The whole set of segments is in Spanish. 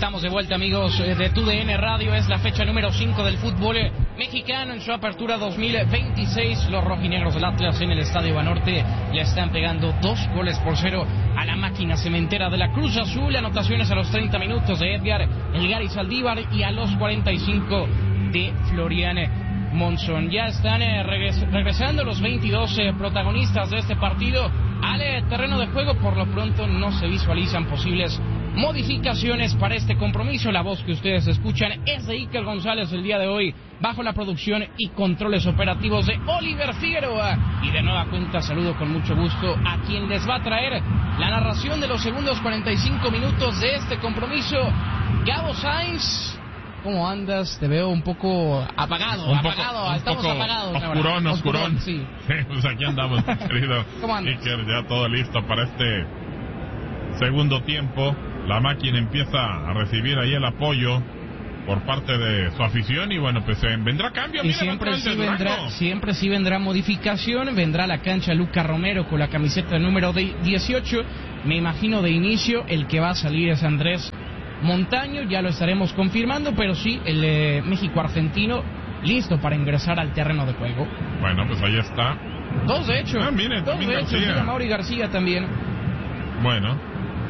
Estamos de vuelta, amigos de TUDN Radio. Es la fecha número 5 del fútbol mexicano en su apertura 2026. Los rojinegros del Atlas en el Estadio Banorte le están pegando 2-0 a la máquina cementera de la Cruz Azul. Anotaciones a los 30 minutos de Edgar El Gary Saldívar y a los 45 de Florian Monzón. Ya están regresando los 22 protagonistas de este partido al terreno de juego. Por lo pronto no se visualizan posibles modificaciones para este compromiso. La voz que ustedes escuchan es de Iker González el día de hoy, bajo la producción y controles operativos de Oliver Figueroa. Y de nueva cuenta saludo con mucho gusto a quien les va a traer la narración de los segundos 45 minutos de este compromiso. Gabo Sainz, ¿cómo andas? Te veo un poco apagado. Estamos apagados. Oscurón. Sí, pues aquí andamos, querido. ¿Cómo andas? Iker, ya todo listo para este segundo tiempo. La máquina empieza a recibir ahí el apoyo por parte de su afición y bueno, pues vendrá cambio. Y siempre sí vendrá modificación. Vendrá a la cancha Luca Romero con la camiseta número 18. Me imagino de inicio el que va a salir es Andrés Montaño, ya lo estaremos confirmando, pero sí, el México-Argentino listo para ingresar al terreno de juego. Bueno, pues ahí está. Dos de hecho. Mira, Mauri García también. Bueno,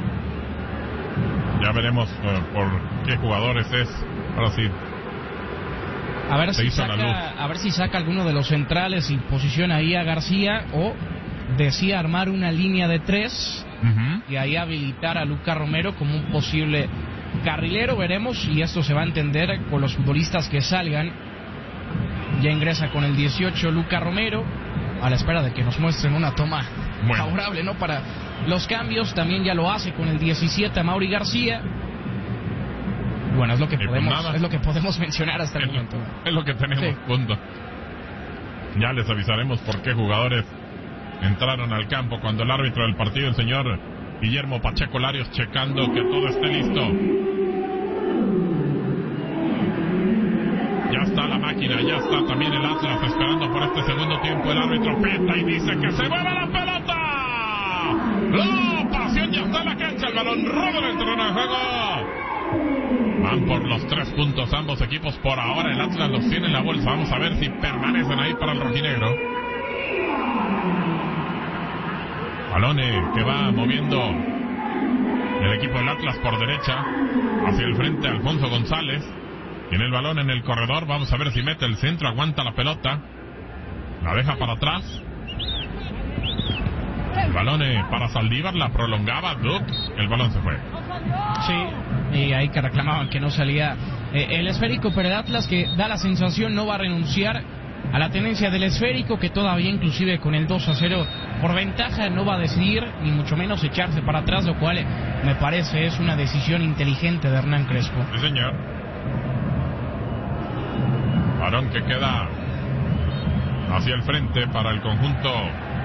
ya veremos por qué jugadores es. Ahora sí. A ver si saca alguno de los centrales y posiciona ahí a García, o decía armar una línea de 3 y ahí habilitar a Luca Romero como un posible carrilero. Veremos, y esto se va a entender con los futbolistas que salgan. Ya ingresa con el 18 Luca Romero, a la espera de que nos muestren una toma favorable, ¿no? Para los cambios. También ya lo hace con el 17 Mauri García. Bueno, es lo que podemos mencionar hasta el momento. Es lo que tenemos, punto. Ya les avisaremos por qué jugadores entraron al campo cuando el árbitro del partido, el señor Guillermo Pacheco Larios, checando que todo esté listo. Ya está la máquina, ya está también el Atlas esperando por este segundo tiempo. El árbitro peta y dice que se mueve la pelota. La pasión ya está en la cancha, el balón roba en el terreno de juego. Van por los 3 puntos ambos equipos por ahora. El Atlas los tiene en la bolsa. Vamos a ver si permanecen ahí para el rojinegro. Balone que va moviendo el equipo del Atlas por derecha. Hacia el frente Alfonso González. Tiene el balón en el corredor. Vamos a ver si mete el centro. Aguanta la pelota. La deja para atrás. El balón para Saldívar. La prolongaba Duke. El balón se fue. Sí, y ahí que reclamaban que no salía el esférico, pero el Atlas, que da la sensación, no va a renunciar a la tenencia del esférico, que todavía inclusive con el 2-0 por ventaja no va a decidir, ni mucho menos echarse para atrás, lo cual me parece es una decisión inteligente de Hernán Crespo. Sí, señor. Balón que queda hacia el frente para el conjunto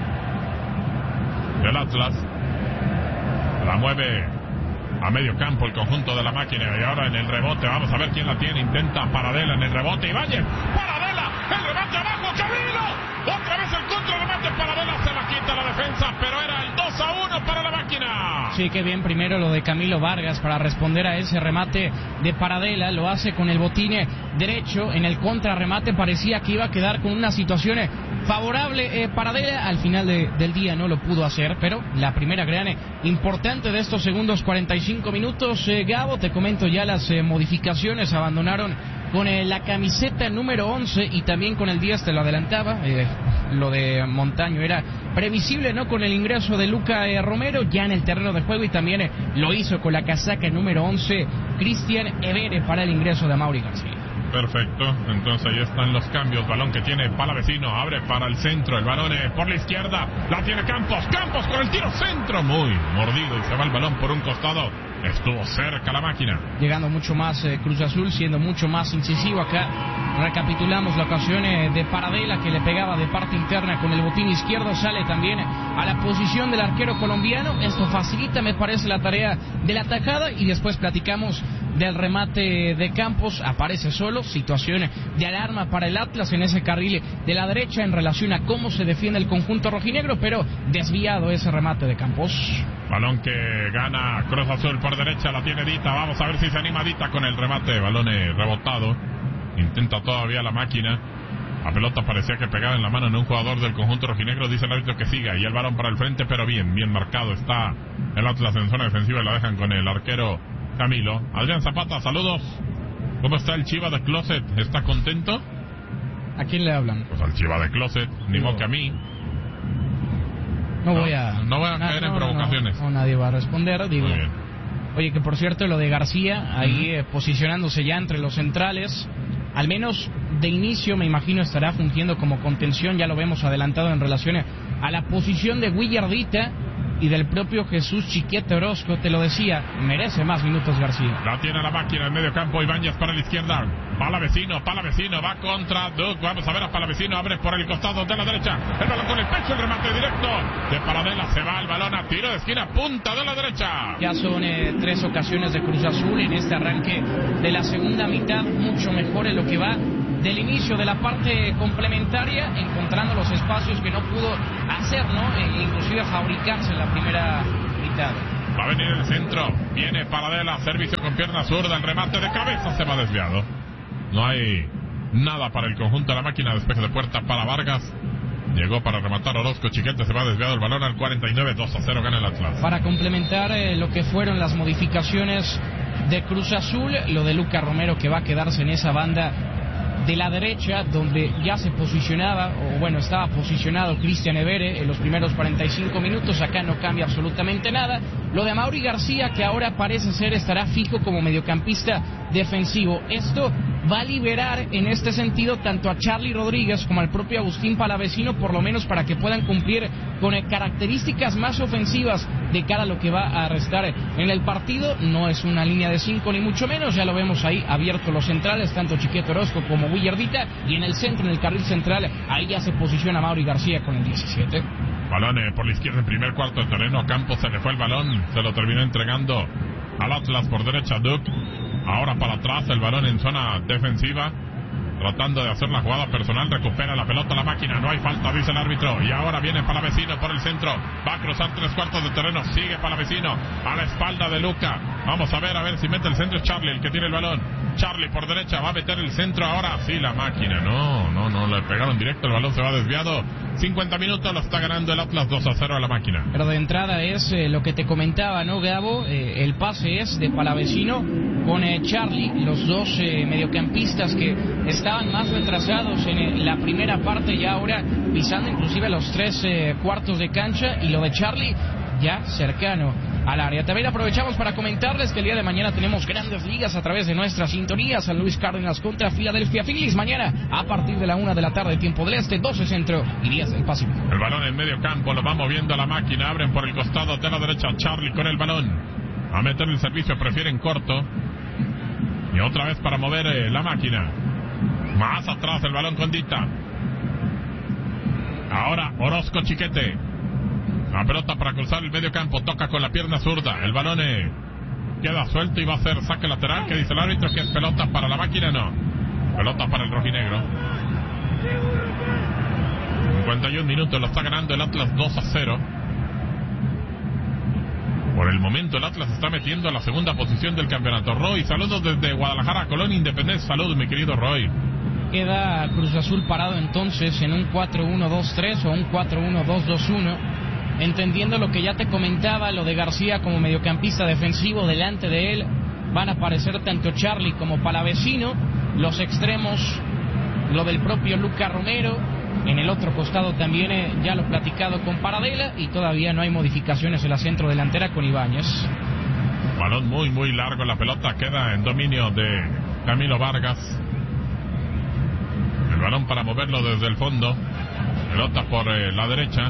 del Atlas. La mueve a medio campo el conjunto de la máquina, y ahora en el rebote vamos a ver quién la tiene. Intenta Paradela en el rebote y Valle. Paradela, el remate abajo, Camilo. Otra vez el contrarremate. Paradela se la quita la defensa, pero era el 2-1 para la máquina. Sí, qué bien primero lo de Camilo Vargas para responder a ese remate de Paradela. Lo hace con el botín derecho. En el contrarremate parecía que iba a quedar con una situación favorable Paradela. Al final del día no lo pudo hacer, pero la primera gran importante de estos segundos 45 minutos. Gabo, te comento ya las modificaciones. Abandonaron con la camiseta número 11 y también con el 10, te lo adelantaba. Lo de Montaño era previsible, ¿no? Con el ingreso de Luca Romero ya en el terreno de juego, y también lo hizo con la casaca número 11 Cristian Evere para el ingreso de Mauri García. Perfecto, entonces ahí están los cambios. Balón que tiene Palavecino, abre para el centro. El balón por la izquierda, la tiene Campos con el tiro centro, muy mordido, y se va el balón por un costado. Estuvo cerca la máquina. Llegando mucho más Cruz Azul, siendo mucho más incisivo acá. Recapitulamos la ocasión de Paradela, que le pegaba de parte interna con el botín izquierdo. Sale también a la posición del arquero colombiano. Esto facilita, me parece, la tarea de la atajada. Y después platicamos del remate de Campos, aparece solo, situación de alarma para el Atlas en ese carril de la derecha en relación a cómo se defiende el conjunto rojinegro, pero desviado ese remate de Campos. Balón que gana Cruz Azul por derecha, la tiene Dita, vamos a ver si se anima Dita con el remate, balón rebotado, intenta todavía la máquina, la pelota parecía que pegaba en la mano en un jugador del conjunto rojinegro, dice el árbitro que siga, y el balón para el frente, pero bien marcado está el Atlas en zona defensiva y la dejan con el arquero Camilo. Adrián Zapata, saludos, ¿cómo está el Chiva de Closet? ¿Está contento? ¿A quién le hablan? Pues al Chiva de Closet, ni modo que a mí. No voy a caer en provocaciones. No, nadie va a responder, digo. Oye, que por cierto, lo de García, ahí posicionándose ya entre los centrales, al menos de inicio, me imagino, estará fungiendo como contención, ya lo vemos adelantado en relación a la posición de Willardita y del propio Jesús Chiquete Orozco, te lo decía, merece más minutos García. La tiene la máquina en medio campo, Ibáñez para la izquierda, Palavecino, va contra Duke, vamos a ver a Palavecino, abre por el costado de la derecha, el balón con el pecho, el remate directo de Paradela, se va el balón a tiro de esquina, punta de la derecha. Ya son 3 ocasiones de Cruz Azul en este arranque de la segunda mitad, mucho mejor en lo que va del inicio de la parte complementaria, encontrando los espacios que no pudo hacer, ¿no? Inclusive fabricarse en la primera mitad. Va a venir el centro, viene Paradela, servicio con pierna zurda, el remate de cabeza se va desviado. No hay nada para el conjunto de la máquina, despeje de puerta para Vargas. Llegó para rematar Orozco, Chiquete se va desviado el balón al 49, 2-0 gana el Atlas. Para complementar lo que fueron las modificaciones de Cruz Azul, lo de Luca Romero que va a quedarse en esa banda de la derecha, donde ya se posicionaba, o bueno, estaba posicionado Cristian Evere en los primeros 45 minutos, acá no cambia absolutamente nada. Lo de Amaury García, que ahora parece ser estará fijo como mediocampista defensivo. Esto va a liberar en este sentido tanto a Charly Rodríguez como al propio Agustín Palavecino, por lo menos para que puedan cumplir con características más ofensivas de cara a lo que va a restar en el partido. No es una línea de 5 ni mucho menos, ya lo vemos ahí abiertos los centrales, tanto Chiquete Orozco como Willardita, y en el centro, en el carril central, ahí ya se posiciona Amaury García con el 17. Balón por la izquierda en primer cuarto de terreno, a Campos se le fue el balón, se lo terminó entregando al Atlas por derecha Duke. Ahora para atrás el balón en zona defensiva, tratando de hacer la jugada personal, recupera la pelota la máquina, no hay falta, dice el árbitro, y ahora viene Palavecino por el centro, va a cruzar 3/4 de terreno, sigue Palavecino a la espalda de Luca, vamos a ver si mete el centro, es Charly el que tiene el balón, Charly por derecha, va a meter el centro, ahora sí la máquina, no, le pegaron directo, el balón se va desviado, 50 minutos, lo está ganando el Atlas 2-0 a la máquina. Pero de entrada es lo que te comentaba, ¿no, Gabo? El pase es de Palavecino con Charly, los dos mediocampistas que estaban más retrasados en la primera parte y ahora pisando inclusive los 3/4 de cancha, y lo de Charly ya cercano al área. También aprovechamos para comentarles que el día de mañana tenemos grandes ligas a través de nuestra sintonía. San Luis Cárdenas contra Philadelphia Phillies mañana a partir de la 1 de la tarde, tiempo del este, 12 centro y 10 del Pacífico. El balón en medio campo, lo va moviendo la máquina, abren por el costado de la derecha, Charly con el balón a meter el servicio, prefieren corto, y otra vez para mover la máquina, más atrás el balón con Dita, ahora Orozco Chiquete, la pelota para cruzar el medio campo, toca con la pierna zurda, el balón queda suelto y va a ser saque lateral, que dice el árbitro que es pelota para la máquina, no, pelota para el rojinegro. 51 minutos, lo está ganando el Atlas 2-0. Por el momento el Atlas está metiendo a la segunda posición del campeonato. Roy, saludos desde Guadalajara, Colón Independencia, saludos mi querido Roy. Queda Cruz Azul parado entonces en un 4-1-2-3 o un 4-1-2-2-1, entendiendo lo que ya te comentaba, lo de García como mediocampista defensivo. Delante de él van a aparecer tanto Charly como Palavecino, los extremos, lo del propio Luca Romero. En el otro costado también ya lo platicado con Paradela, y todavía no hay modificaciones en la centro delantera con Ibáñez. Balón muy largo, la pelota queda en dominio de Camilo Vargas. El balón para moverlo desde el fondo, pelota por la derecha,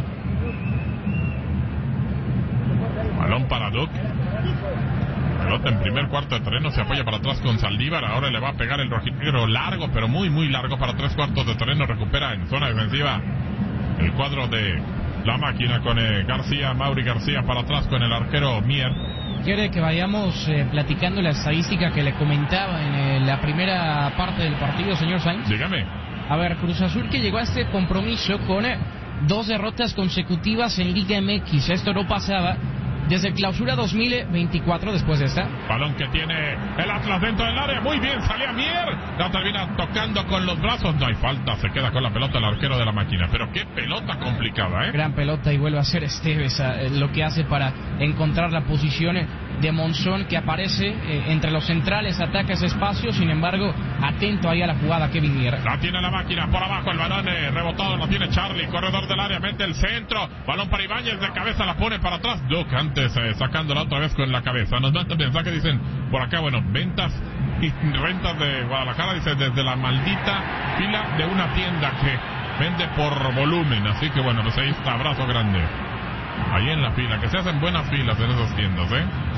balón para Duke, pelota en primer cuarto de terreno, se apoya para atrás con Saldívar, ahora le va a pegar el rojinegro largo, pero muy largo para 3/4 de terreno, recupera en zona defensiva el cuadro de la máquina con García, Amaury García para atrás con el arquero Mier, quiere que vayamos platicando la estadística que le comentaba en la primera parte del partido, señor Sainz. Dígame. A ver, Cruz Azul que llegó a este compromiso con 2 derrotas consecutivas en Liga MX. Esto no pasaba desde Clausura 2024, después de esta. Balón que tiene el Atlas dentro del área. Muy bien, salía Mier. La termina tocando con los brazos. No hay falta. Se queda con la pelota el arquero de la máquina. Pero qué pelota complicada, ¿eh? Gran pelota y vuelve a ser Esteves lo que hace para encontrar la posición de Monzón, que aparece entre los centrales, ataca ese espacio. Sin embargo, atento ahí a la jugada Kevin Mier. La tiene la máquina por abajo. El balón rebotado. Lo tiene Charlie. Corredor del área. Mete el centro. Balón para Ibáñez. De cabeza la pone para atrás. Duke antes sacándola otra vez con la cabeza. Nos mandan mensajes, dicen por acá, bueno, ventas y rentas de Guadalajara, dice, desde la maldita fila de una tienda que vende por volumen. Así que bueno, pues ahí está, abrazo grande. Ahí en la fila, que se hacen buenas filas en esas tiendas,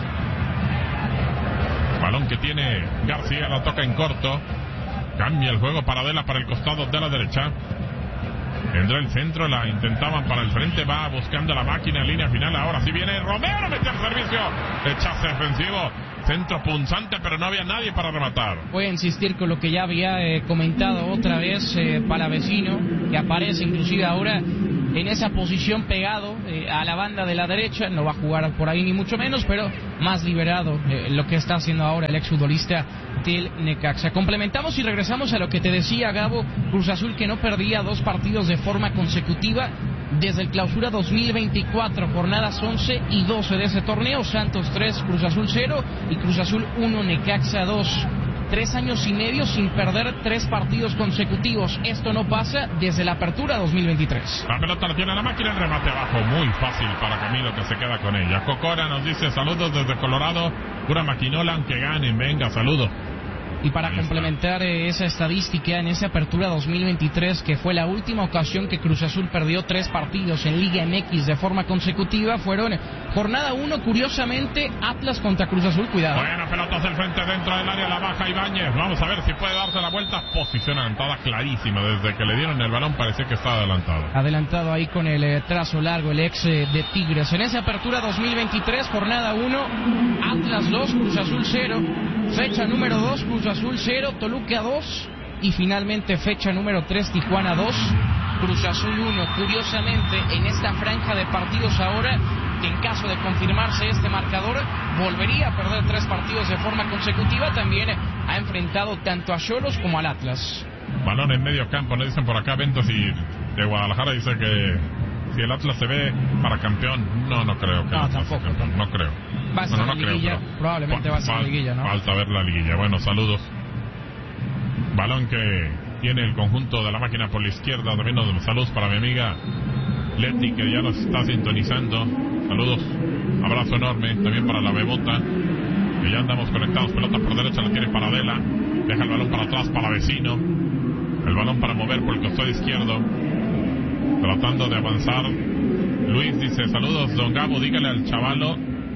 Balón que tiene García, la toca en corto. Cambia el juego para Adela para el costado de la derecha. Tendrá el centro, la intentaban para el frente, va buscando la máquina en línea final. Ahora sí viene Romero, mete el servicio, rechace defensivo, centro punzante, pero no había nadie para rematar. Voy a insistir con lo que ya había comentado otra vez Palavecino, que aparece inclusive ahora en esa posición pegado a la banda de la derecha. No va a jugar por ahí ni mucho menos, pero más liberado lo que está haciendo ahora el exfutbolista del Necaxa. Complementamos y regresamos a lo que te decía, Gabo. Cruz Azul que no perdía 2 partidos de forma consecutiva desde el Clausura 2024, jornadas 11 y 12 de ese torneo. Santos 3, Cruz Azul 0 y Cruz Azul 1, Necaxa 2. 3 años y medio sin perder 3 partidos consecutivos. Esto no pasa desde la apertura 2023. La pelota la tiene la máquina, el remate abajo, muy fácil para Camilo, que se queda con ella. Cocora nos dice saludos desde Colorado, pura maquinola, aunque ganen, venga, saludos. Y para complementar esa estadística, en esa apertura 2023, que fue la última ocasión que Cruz Azul perdió 3 partidos en Liga MX de forma consecutiva, fueron jornada 1, curiosamente, Atlas contra Cruz Azul, cuidado. Buena pelota hacia el frente dentro del área, la baja Ibáñez, vamos a ver si puede darse la vuelta, posición adelantada clarísima, desde que le dieron el balón parecía que estaba adelantado. Adelantado ahí con el trazo largo, el ex de Tigres. En esa apertura 2023, jornada 1, Atlas 2, Cruz Azul 0, fecha número 2, Cruz Azul 0, Toluca 2 y finalmente fecha número 3, Tijuana 2, Cruz Azul 1. Curiosamente, en esta franja de partidos ahora, que en caso de confirmarse este marcador, volvería a perder 3 partidos de forma consecutiva, también ha enfrentado tanto a Xolos como al Atlas. Balón en medio campo, nos dicen por acá, Ventos y de Guadalajara dice que si el Atlas se ve para campeón, no creo que no, tampoco. No creo. Va a estar en liguilla, probablemente va a estar en liguilla, ¿no? Falta ver la liguilla. Bueno, saludos. Balón que tiene el conjunto de la máquina por la izquierda. También saludos para mi amiga Leti, que ya nos está sintonizando. Saludos, abrazo enorme. También para la Bebota, que ya andamos conectados. Pelota por derecha, la tiene para Adela. Deja el balón para atrás para Vecino. El balón para mover por el costado izquierdo, tratando de avanzar. Luis dice, saludos, don Gabo, dígale al chavalo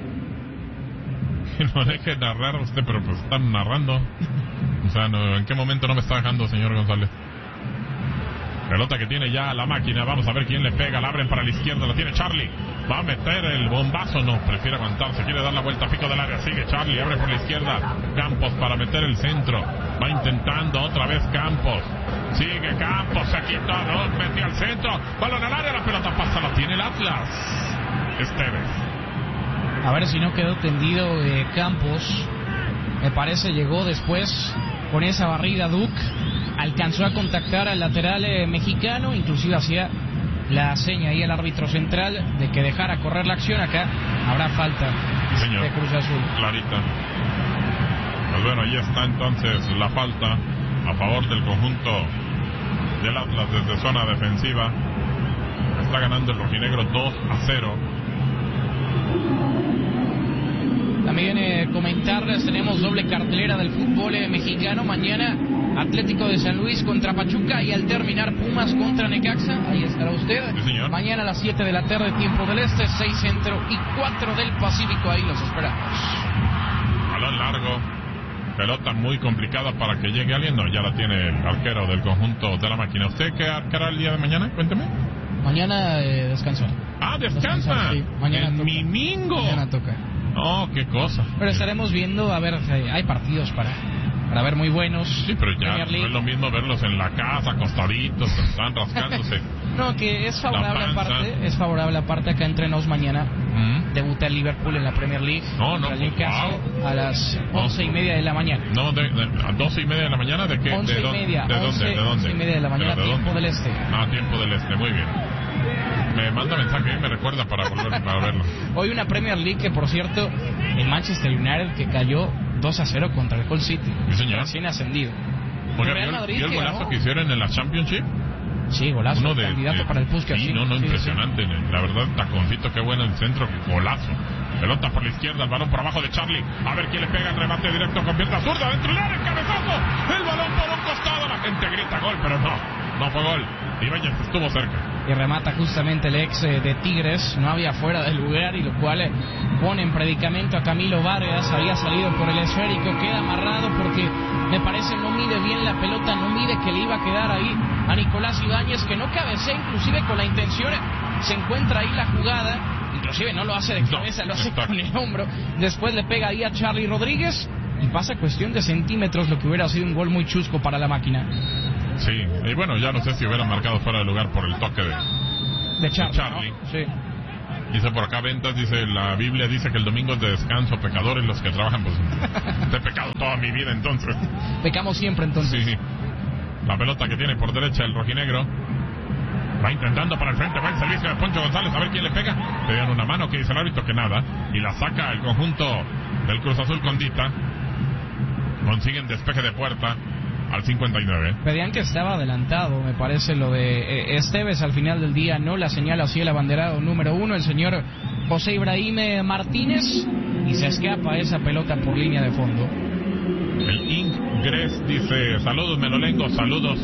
que no deje narrar usted, pero pues están narrando. O sea, no, ¿en qué momento no me está dejando, señor González? Pelota que tiene ya la máquina, vamos a ver quién le pega, la abren para la izquierda, la tiene Charlie, va a meter el bombazo, no, prefiere aguantarse, quiere dar la vuelta a pico del área, sigue Charlie, abre por la izquierda, Campos para meter el centro, va intentando otra vez Campos, sigue Campos, se quita, no, metió al centro, balón al área, la pelota pasa, la tiene el Atlas, Esteves. A ver si no quedó tendido Campos, me parece llegó después con esa barrida Duke, alcanzó a contactar al lateral mexicano, inclusive hacía la seña ahí al árbitro central de que dejara correr la acción. Acá habrá falta de Cruz Azul. Clarita. Pues bueno, ahí está entonces la falta a favor del conjunto del Atlas desde zona defensiva. Está ganando el rojinegro 2-0. También comentarles, tenemos doble cartelera del fútbol mexicano. Mañana Atlético de San Luis contra Pachuca y al terminar Pumas contra Necaxa. Ahí estará usted. Sí, mañana a las 7 de la tarde, tiempo del este, 6 centro y 4 del Pacífico. Ahí los esperamos. Balón largo. Pelota muy complicada para que llegue alguien. No, ya la tiene el arquero del conjunto de la máquina. ¿Usted qué arquera el día de mañana? Cuénteme. Mañana descanso. Ah, descansa. Sí. Mañana el toca. Mimingo. Mañana toca. No, qué cosa. Pero estaremos viendo, a ver, hay partidos para ver muy buenos. Sí, pero ya no es lo mismo verlos en la casa, acostaditos, están rascándose. No, que es favorable aparte acá entre nos mañana. Debuta el Liverpool en la Premier League. No, a las 11:30 de la mañana. No, a 12:30 de la mañana, ¿de qué? 11:30. ¿De dónde? 11:30 de la mañana, tiempo del este. Ah, tiempo del este, muy bien. Me manda mensaje y me recuerda para volver para verlo. Hoy una Premier League que, por cierto, el Manchester United que cayó 2-0 contra el Hull City. Sí, señor. Recién ascendido. Oiga, ¿vio el golazo que hicieron en la Championship? Sí, golazo. Uno de candidato para el Puskas. Sí, impresionante. Sí. La verdad, taconcito, qué bueno el centro, golazo. Pelota por la izquierda, el balón por abajo de Charlie. A ver quién le pega el remate directo con pierna zurda. Dentro del área, el cabezazo. El balón por un costado. La gente grita gol, pero no fue gol. Ibáñez estuvo cerca. Y remata justamente el ex de Tigres. No había fuera del lugar y lo cual pone en predicamento a Camilo Vargas. Había salido por el esférico, queda amarrado porque me parece no mide bien la pelota, no mide que le iba a quedar ahí a Nicolás Ibáñez, que no cabecea inclusive con la intención. Se encuentra ahí la jugada, inclusive no lo hace de cabeza, lo hace con el hombro. Después le pega ahí a Charlie Rodríguez y pasa cuestión de centímetros, lo que hubiera sido un gol muy chusco para la máquina. Sí, y bueno, ya no sé si hubiera marcado fuera de lugar por el toque de Charlie. ¿No? Sí. Dice por acá Ventas, dice la Biblia dice que el domingo es de descanso, pecadores los que trabajan, pues he pecado toda mi vida entonces. Pecamos siempre entonces. Sí. La pelota que tiene por derecha el rojinegro. Va intentando para el frente, va el servicio de Poncho González, a ver quién le pega. Le dan una mano, que dice el árbitro que nada. Y la saca el conjunto del Cruz Azul Condita. Consiguen despeje de puerta al 59. Pedían que estaba adelantado, me parece, lo de Esteves al final del día. No la señala así el abanderado número 1, el señor José Ibrahim Martínez. Y se escapa esa pelota por línea de fondo. El Ingres dice, saludos Menolengo, saludos.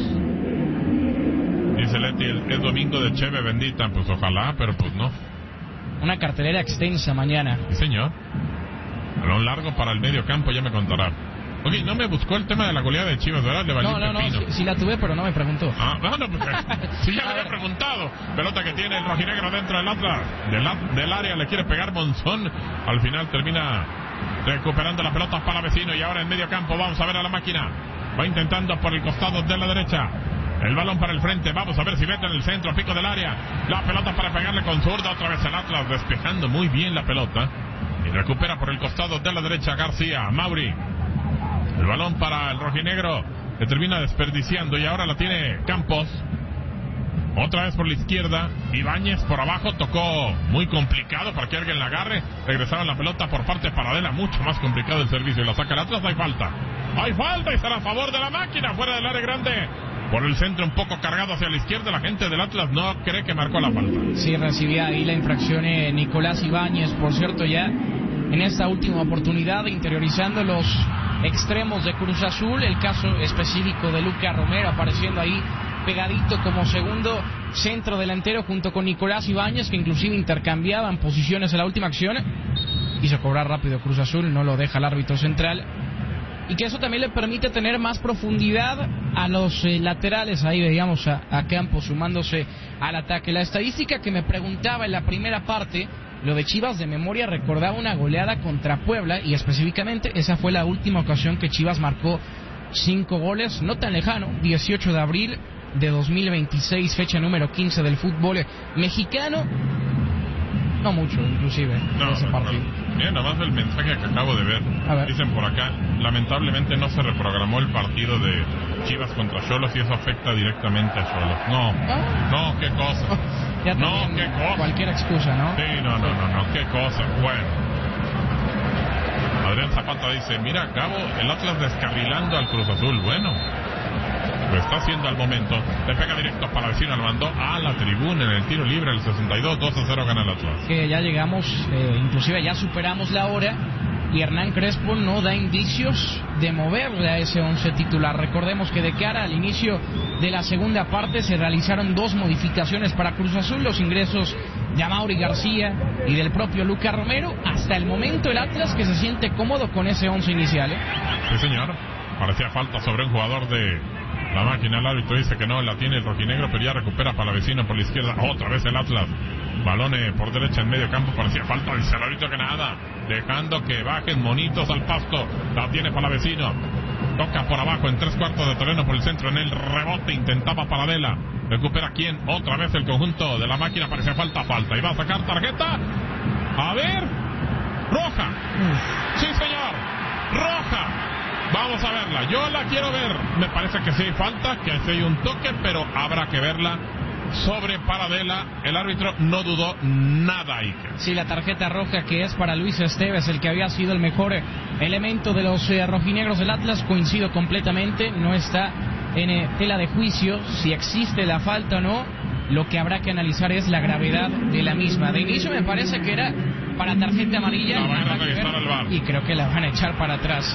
Dice Leti, es domingo de Cheve bendita, pues ojalá, pero pues no. Una cartelera extensa mañana. Sí, señor. Balón largo para el medio campo, ya me contará. Oye, no me buscó el tema de la goleada de Chivas, ¿verdad? Le valió pepino. Sí la tuve, pero no me preguntó. Sí, ya le había preguntado. Pelota que tiene el rojinegro dentro del Atlas. Del área le quiere pegar Monzón. Al final termina recuperando la pelota para vecino. Y ahora en medio campo vamos a ver a la máquina. Va intentando por el costado de la derecha. El balón para el frente, vamos a ver si mete en el centro, pico del área. La pelota para pegarle con zurda, otra vez el Atlas despejando muy bien la pelota. Y recupera por el costado de la derecha García, Mauri. El balón para el rojinegro, que termina desperdiciando y ahora la tiene Campos. Otra vez por la izquierda, Ibáñez por abajo, tocó muy complicado para que alguien la agarre. Regresaron la pelota por parte paralela, mucho más complicado el servicio. La saca el Atlas, hay falta y será a favor de la máquina, fuera del área grande. Por el centro un poco cargado hacia la izquierda, la gente del Atlas no cree que marcó la falta. Sí, recibía ahí la infracción Nicolás Ibáñez, por cierto, ya en esta última oportunidad interiorizando los extremos de Cruz Azul, el caso específico de Luca Romero apareciendo ahí pegadito como segundo centro delantero junto con Nicolás Ibáñez, que inclusive intercambiaban posiciones en la última acción. Hizo cobrar rápido Cruz Azul, no lo deja el árbitro central. Y que eso también le permite tener más profundidad a los laterales. Ahí veíamos a Campos sumándose al ataque. La estadística que me preguntaba en la primera parte, lo de Chivas de memoria recordaba una goleada contra Puebla. Y específicamente esa fue la última ocasión que Chivas marcó 5 goles. No tan lejano, 18 de abril de 2026, fecha número 15 del fútbol mexicano. No mucho, inclusive, de ese partido. Miren, nada más el mensaje que acabo de ver. Dicen por acá, lamentablemente no se reprogramó el partido de Chivas contra Xolos y eso afecta directamente a Xolos. No, qué cosa. Qué cosa. Cualquier excusa, ¿no? Sí, no, qué cosa. Bueno. Adrián Zapata dice, mira, Gabo, el Atlas descarrilando al Cruz Azul. Bueno, lo está haciendo al momento. Le pega directo para vecino, al mandó a la tribuna en el tiro libre, el 62, 2-0 gana el Atlas. Que ya llegamos, inclusive ya superamos la hora y Hernán Crespo no da indicios de moverle a ese 11 titular. Recordemos que de cara al inicio de la segunda parte se realizaron 2 modificaciones para Cruz Azul, los ingresos de Amaury García y del propio Luca Romero. Hasta el momento el Atlas que se siente cómodo con ese 11 inicial. Sí, señor. Parecía falta sobre un jugador de La máquina, el árbitro dice que no, la tiene el rojinegro, pero ya recupera Palavecino por la izquierda. Otra vez el Atlas. Balón por derecha en medio campo, parecía falta, dice el árbitro que nada. Dejando que bajen monitos al pasto. La tiene Palavecino. Toca por abajo en 3/4 de terreno por el centro. En el rebote intentaba Paradela. Recupera quién. Otra vez el conjunto de la máquina. Parecía falta. Y va a sacar tarjeta. A ver. Roja. Sí, señor. Roja. Vamos a verla. Yo la quiero ver. Me parece que sí hay falta, que sí hay un toque, pero habrá que verla. Sobre Paradela, el árbitro no dudó nada, Iker. Sí, la tarjeta roja que es para Luis Esteves, el que había sido el mejor elemento de los rojinegros del Atlas, coincido completamente, no está en tela de juicio si existe la falta o no. Lo que habrá que analizar es la gravedad de la misma. De inicio me parece que era para tarjeta amarilla, la van a revisar al VAR. Y creo que la van a echar para atrás.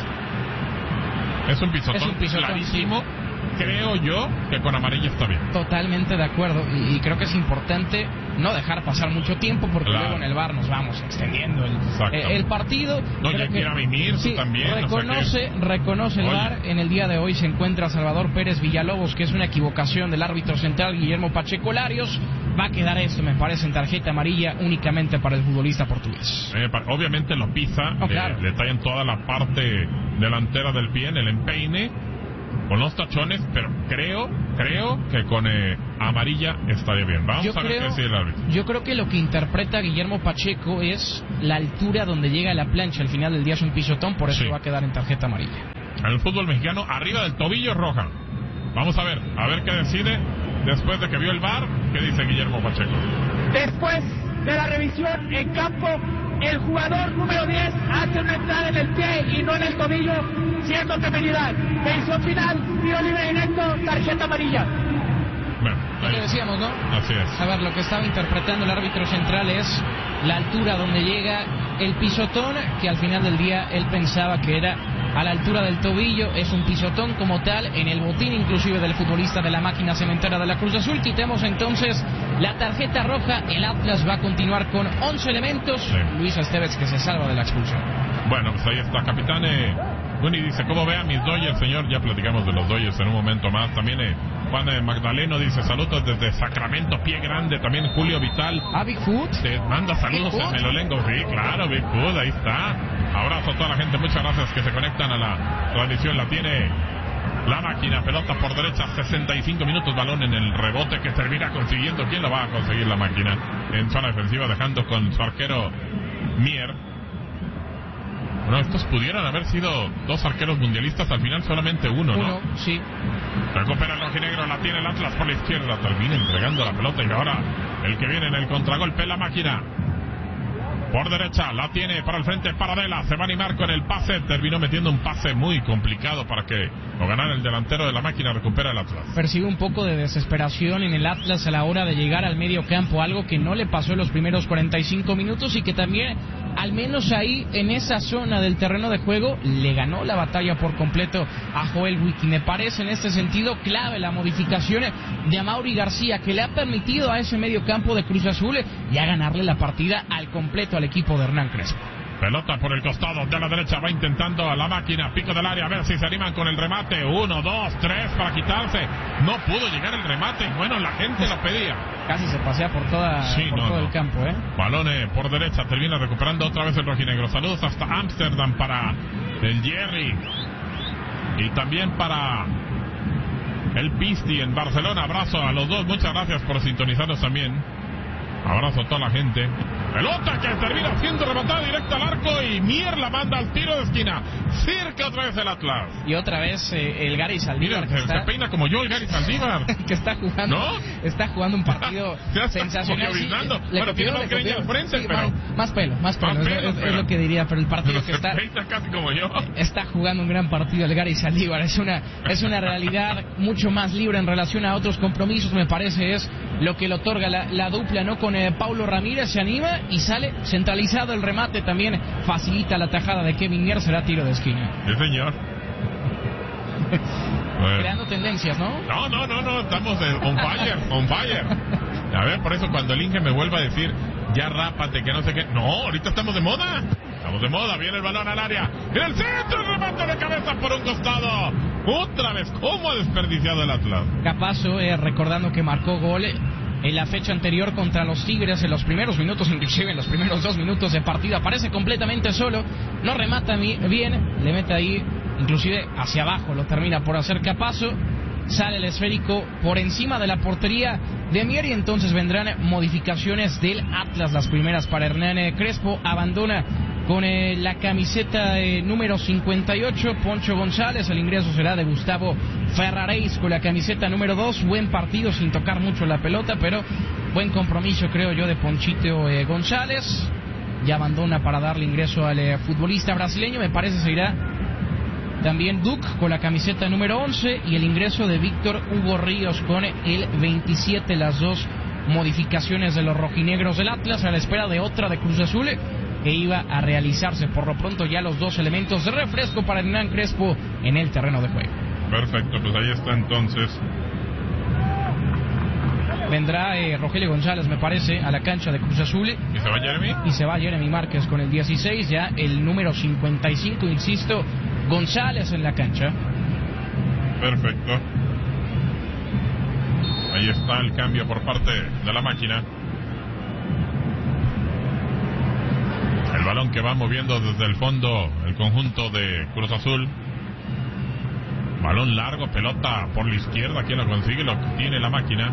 Es un pisotón clarísimo. Sí. Creo yo que con amarilla está bien. Totalmente de acuerdo, y creo que es importante no dejar pasar mucho tiempo, porque luego en el VAR nos vamos extendiendo el partido. No, ya quiere venir sí, también. Reconoce el VAR. En el día de hoy se encuentra Salvador Pérez Villalobos, que es una equivocación del árbitro central Guillermo Pacheco Larios. Va a quedar esto, me parece, en tarjeta amarilla únicamente para el futbolista portugués. Obviamente lo pisa, claro. Le tallan toda la parte delantera del pie en el empeine, con los tachones, pero creo que con amarilla estaría bien. Vamos a ver qué decide el árbitro. Yo creo que lo que interpreta Guillermo Pacheco es la altura donde llega la plancha. Al final del día es un pisotón, por eso va a quedar en tarjeta amarilla. En el fútbol mexicano, arriba del tobillo es roja. Vamos a ver qué decide después de que vio el VAR. ¿Qué dice Guillermo Pacheco? Después de la revisión en campo, el jugador número 10 hace una entrada en el pie y no en el tobillo, siendo penalidad. Decisión final, tiro libre directo, tarjeta amarilla. Bueno, lo que decíamos, ¿no? Así es. A ver, lo que estaba interpretando el árbitro central es la altura donde llega el pisotón, que al final del día él pensaba que era a la altura del tobillo. Es un pisotón como tal, en el botín inclusive del futbolista de la máquina cementera de la Cruz Azul. Quitemos entonces la tarjeta roja. El Atlas va a continuar con 11 elementos. Sí. Luis Esteves, que se salva de la expulsión. Bueno, pues ahí está, capitán. Guni dice, ¿cómo ve a mis Dodgers, señor? Ya platicamos de los Dodgers en un momento más. También Juan Magdaleno dice, saludos desde Sacramento, Pie Grande. También Julio Vital. Bigfoot. Te manda saludos a Melolengo. Sí, claro, Bigfoot, ahí está. Abrazo a toda la gente, muchas gracias que se conectan a la transmisión. La tiene la máquina, pelota por derecha, 65 minutos, balón en el rebote que termina consiguiendo. ¿Quién lo va a conseguir? La máquina en zona defensiva, dejando con su arquero Mier. Bueno, estos pudieran haber sido dos arqueros mundialistas, al final solamente uno, ¿no? Sí. Recupera el rojinegro, la tiene el Atlas por la izquierda, termina entregando la pelota y ahora el que viene en el contragolpe, la máquina. Por derecha, la tiene para el frente Paradela, se va a animar con el pase, terminó metiendo un pase muy complicado para que lo ganara el delantero de la máquina. Recupera el Atlas. Percibe un poco de desesperación en el Atlas a la hora de llegar al medio campo, algo que no le pasó en los primeros 45 minutos y que también, al menos ahí en esa zona del terreno de juego, le ganó la batalla por completo a Joel Wiki. Me parece en este sentido clave la modificación de Amaury García, que le ha permitido a ese medio campo de Cruz Azul ya ganarle la partida al completo al equipo de Hernán Crespo. Pelota por el costado de la derecha, va intentando a la máquina, pico del área, a ver si se animan con el remate. 1, 2, 3 para quitarse. No pudo llegar el remate, bueno, la gente lo pedía. Casi se pasea por todo el campo, Balón por derecha, termina recuperando otra vez el rojinegro. Saludos hasta Ámsterdam para el Jerry. Y también para el Pisti en Barcelona. Abrazo a los dos, muchas gracias por sintonizarnos también. Abrazo a toda la gente. Pelota que termina siendo rematada directa al arco y Mier la manda al tiro de esquina. Cerca otra vez el Atlas. Y otra vez el Gary Saldívar. Mira, se peina como yo el Gary Saldívar. Que está jugando. ¿No? Está jugando un partido sensacional. Bueno, tiene más greña al frente, sí, pero... Más pelo. Es lo que diría, pero el partido que está... peina casi como yo. Está jugando un gran partido el Gary Saldívar. Es una realidad mucho más libre en relación a otros compromisos, me parece, es lo que le otorga la dupla, ¿no? Con Paulo Ramírez, se anima y sale centralizado el remate, también facilita la tajada de Kevin Mier, será tiro de esquina. Sí, señor. Creando tendencias, ¿no? No, estamos on fire. A ver, por eso cuando el Inge me vuelva a decir, ya rápate, que no sé qué. No, ahorita estamos de moda. Viene el balón al área. En el centro, el remate de cabeza por un costado. Otra vez, ¿cómo ha desperdiciado el Atlas? Capazo, recordando que marcó gol en la fecha anterior contra los Tigres en los primeros minutos, inclusive en los primeros 2 minutos de partido, aparece completamente solo, no remata bien, le mete ahí, inclusive hacia abajo, lo termina por hacer Capazo, sale el esférico por encima de la portería de Mier y entonces vendrán modificaciones del Atlas, las primeras para Hernán Crespo, abandona con la camiseta número 58 Poncho González, el ingreso será de Gustavo Ferraréis con la camiseta número 2, buen partido sin tocar mucho la pelota, pero buen compromiso creo yo de Ponchito González, ya abandona para darle ingreso al futbolista brasileño, me parece se irá también Duke con la camiseta número 11 y el ingreso de Víctor Hugo Ríos con el 27, las dos modificaciones de los rojinegros del Atlas a la espera de otra de Cruz Azul que iba a realizarse. Por lo pronto ya los dos elementos de refresco para Hernán Crespo en el terreno de juego. Perfecto, pues ahí está entonces. Vendrá Rogelio González, me parece, a la cancha de Cruz Azul. ¿Y se va Jeremy? Y se va Jeremy Márquez con el 16, ya el número 55, insisto, González en la cancha. Perfecto. Ahí está el cambio por parte de la máquina. El balón que va moviendo desde el fondo el conjunto de Cruz Azul. Balón largo, pelota por la izquierda. ¿Quién lo consigue? Lo tiene la máquina.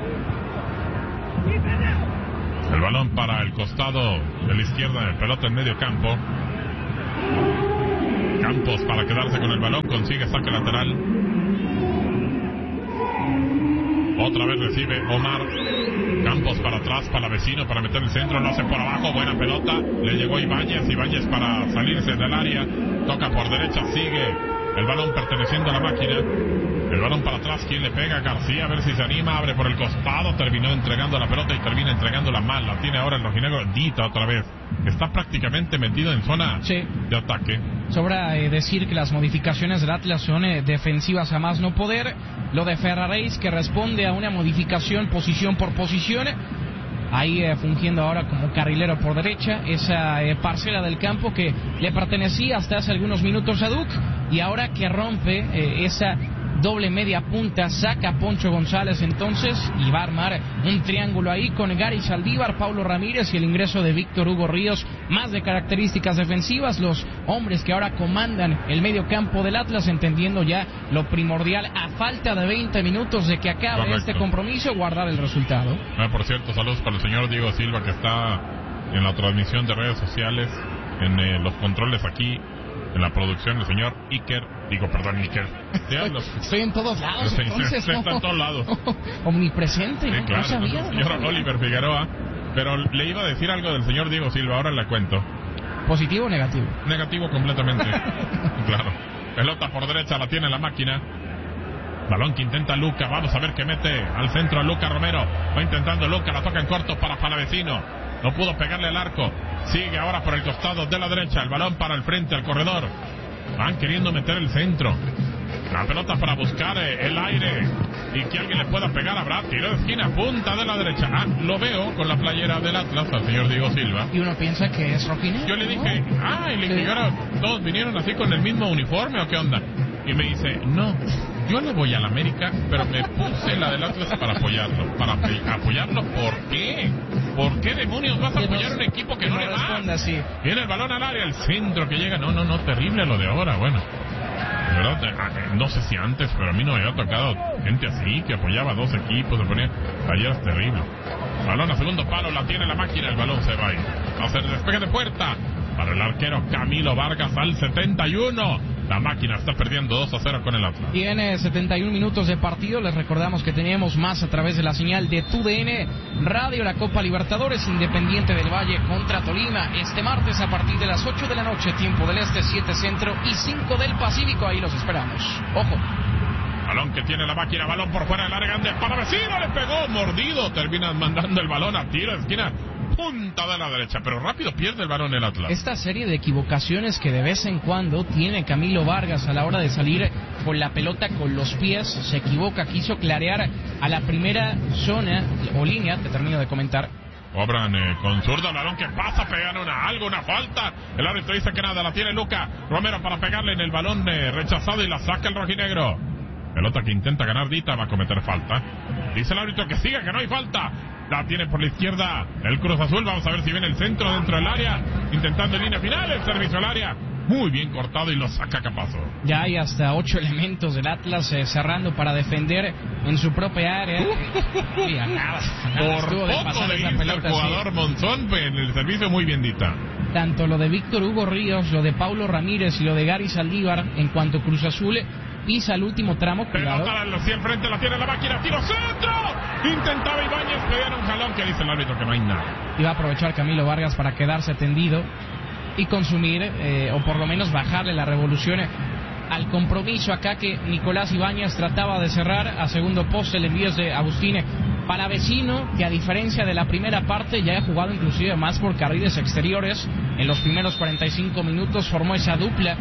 El balón para el costado de la izquierda, pelota en medio campo. Campos para quedarse con el balón, consigue saque lateral. Otra vez recibe Omar. Campos para atrás, para vecino, para meter el centro, lo hace por abajo, buena pelota. Le llegó Ibáñez para salirse del área. Toca por derecha, sigue el balón perteneciendo a la máquina. El balón para atrás, ¿quién le pega? García, a ver si se anima, abre por el costado, terminó entregando la pelota y termina entregándola mal. La tiene ahora el rojinegro, Dita otra vez. Está prácticamente metido en zona de ataque. Sobra decir que las modificaciones del Atlas son defensivas a más no poder. Lo de Ferraréis que responde a una modificación posición por posición. Ahí fungiendo ahora como carrilero por derecha, esa parcela del campo que le pertenecía hasta hace algunos minutos a Duke y ahora que rompe esa doble media punta, saca a Poncho González entonces y va a armar un triángulo ahí con Gary Saldívar, Paulo Ramírez y el ingreso de Víctor Hugo Ríos, más de características defensivas, los hombres que ahora comandan el medio campo del Atlas, entendiendo ya lo primordial a falta de 20 minutos de que acabe este compromiso, guardar el resultado. Por cierto, saludos para el señor Diego Silva que está en la transmisión de redes sociales, en los controles aquí, en la producción, el señor Iker. Estoy en todos lados, entonces. Está en todos lados. Omnipresente, sí, claro, no sabía. El señor Oliver Figueroa. Pero le iba a decir algo del señor Diego Silva, ahora le cuento. ¿Positivo o negativo? Negativo completamente. Claro. Pelota por derecha, la tiene la máquina. Balón que intenta Luca, vamos a ver qué mete al centro a Luca Romero. Va intentando Luca, la toca en corto para Palavecino. No pudo pegarle al arco. Sigue ahora por el costado de la derecha. El balón para el frente, al corredor. Van queriendo meter el centro. La pelota para buscar el aire. Y que alguien le pueda pegar. Habrá tiro de esquina, punta de la derecha. Lo veo con la playera del Atlas al señor Diego Silva. Y uno piensa que es rojinegro. Yo le dije, y le dije, ahora todos vinieron así con el mismo uniforme o qué onda. Y me dice, no, yo le voy al América, pero me puse la del Atlas para apoyarlo. ¿Para apoyarlo por qué? ¿Por qué demonios vas a apoyar un equipo que no le va? Viene el balón al área, el centro que llega. No, terrible lo de ahora, bueno. De verdad, no sé si antes, pero a mí no me había tocado gente así, que apoyaba a dos equipos, se ponía. Ayer es terrible. Balón a segundo palo, la tiene la máquina, el balón se va ahí. Va a hacer despegue de puerta para el arquero Camilo Vargas al 71. La máquina está perdiendo 2-0 con el Atlas. Tiene 71 minutos de partido. Les recordamos que teníamos más a través de la señal de TUDN Radio, la Copa Libertadores, Independiente del Valle contra Tolima. Este martes a partir de las 8 de la noche, tiempo del Este, 7 Centro y 5 del Pacífico. Ahí los esperamos. Ojo. Balón que tiene la máquina, balón por fuera del área grande. Para vecino, le pegó, mordido. Terminan mandando el balón a tiro de esquina. Punta de la derecha, pero rápido pierde el balón el Atlas. Esta serie de equivocaciones que de vez en cuando tiene Camilo Vargas a la hora de salir con la pelota con los pies, se equivoca, quiso clarear a la primera zona o línea, te termino de comentar, Cobran con zurda el balón que pasa, pegan una falta. El árbitro dice que nada, la tiene Luca Romero para pegarle en el balón rechazado y la saca el rojinegro. Pelota que intenta ganar Dita, va a cometer falta. Dice el árbitro que siga, que no hay falta. La tiene por la izquierda el Cruz Azul. Vamos a ver si viene el centro dentro del área. Intentando en línea final el servicio al área. Muy bien cortado y lo saca Capazo. Ya hay hasta 8 elementos del Atlas cerrando para defender en su propia área. Y nada, por poco le hizo el jugador Monzón en el servicio muy bien Dita. Tanto lo de Víctor Hugo Ríos, lo de Paulo Ramírez y lo de Gary Saldívar en cuanto Cruz Azul pisa el último tramo. Pelota hacia el frente, la tiene la máquina, tiro centro. Intentaba Ibáñez, pedían un jalón que dice el árbitro que no hay nada. Iba a aprovechar Camilo Vargas para quedarse tendido y consumir, o por lo menos bajarle la revolución al compromiso acá que Nicolás Ibáñez trataba de cerrar. A segundo poste el envío de Agustín Palavecino, que a diferencia de la primera parte ya ha jugado inclusive más por carriles exteriores. En los primeros 45 minutos formó esa dupla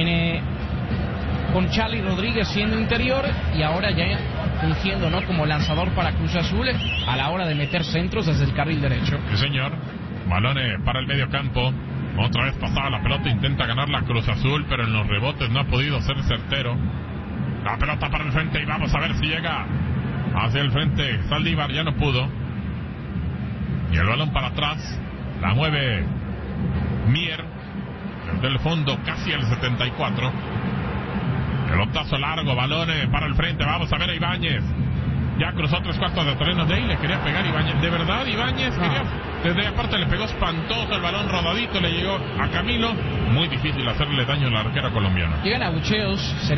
con Charly Rodríguez siendo interior y ahora ya fungiendo, ¿no?, como lanzador para Cruz Azul a la hora de meter centros desde el carril derecho. Sí, señor. Balones para el medio campo. Otra vez pasaba la pelota, intenta ganar la Cruz Azul, pero en los rebotes no ha podido ser certero. La pelota para el frente y vamos a ver si llega hacia el frente. Saldívar ya no pudo. Y el balón para atrás. La mueve Mier. Desde el fondo casi al 74. Pelotazo largo, balones para el frente. Vamos a ver a Ibáñez. Ya cruzó 3/4 de terreno de ahí, le quería pegar Ibáñez. De verdad, Ibáñez quería. Desde aparte le pegó espantoso el balón rodadito, le llegó a Camilo. Muy difícil hacerle daño a la arquera colombiana. Llegan abucheos.